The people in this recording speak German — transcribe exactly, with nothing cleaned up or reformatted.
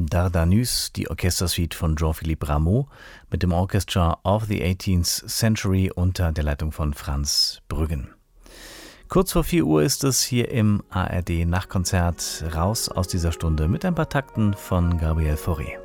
Dardanus, die Orchestersuite von Jean-Philippe Rameau mit dem Orchestra of the eighteenth Century unter der Leitung von Franz Brüggen. Kurz vor vier Uhr ist es hier im A R D Nachtkonzert. Raus aus dieser Stunde mit ein paar Takten von Gabriel Fauré.